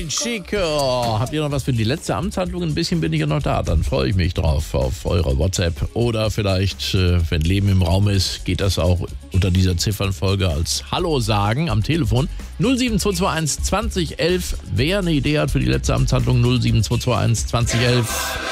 schick. Oh, habt ihr noch was für die letzte Amtshandlung? Ein bisschen bin ich ja noch da. Dann freue ich mich drauf auf eure WhatsApp. Oder vielleicht, wenn Leben im Raum ist, geht das auch unter dieser Ziffernfolge als Hallo sagen am Telefon. 07221 2011. Wer eine Idee hat für die letzte Amtshandlung, 07221 2011.